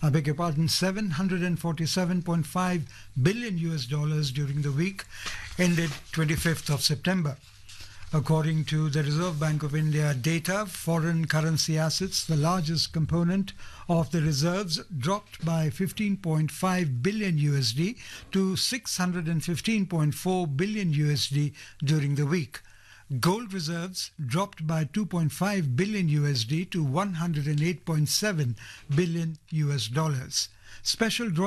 I beg your pardon, $747.5 billion during the week ended 25th of September. According to the Reserve Bank of India data, foreign currency assets, the largest component of the reserves, dropped by $15.5 billion to $615.4 billion during the week. Gold reserves dropped by $2.5 billion to $108.7 billion. Special drawing